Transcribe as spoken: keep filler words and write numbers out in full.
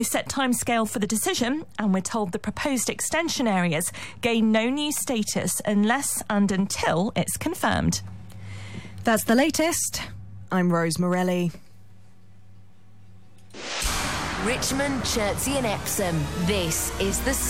Set timescale for the decision, and we're told the proposed extension areas gain no new status unless and until it's confirmed. That's the latest. I'm Rose Morelli. Richmond, Chertsey and Epsom. This is the